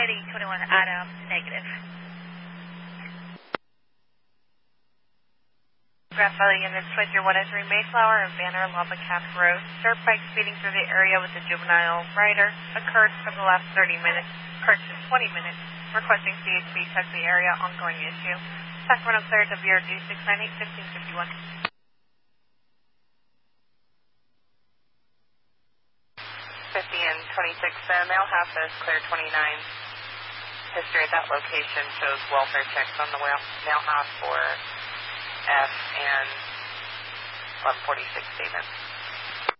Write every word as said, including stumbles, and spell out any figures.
I D twenty-one Adam, negative. Grand Valley units with your one oh three Mayflower and Banner Lava Cap Road. Dirt bike speeding through the area with a juvenile rider. Occurred for the last thirty minutes. Occurred in twenty minutes. Requesting C H P check the area. Ongoing issue. Sacramento clear W R D six nine eight fifteen fifty-one. fifty and twenty-six, uh, male half is clear twenty-nine. History at that location shows welfare checks on the male half for F and eleven forty-six statement.